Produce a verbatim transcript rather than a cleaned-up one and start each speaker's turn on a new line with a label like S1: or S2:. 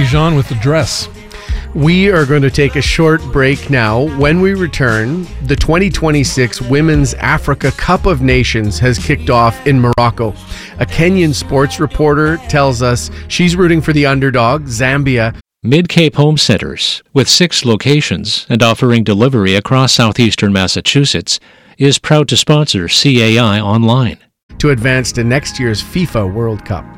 S1: Jean with the dress.
S2: We are going to take a short break now. When we return, the twenty twenty-six Women's Africa Cup of Nations has kicked off in Morocco. A Kenyan sports reporter tells us she's rooting for the underdog, Zambia.
S3: Mid-Cape Home Centers, with six locations and offering delivery across southeastern Massachusetts, is proud to sponsor C A I Online
S2: to advance to next year's FIFA World Cup.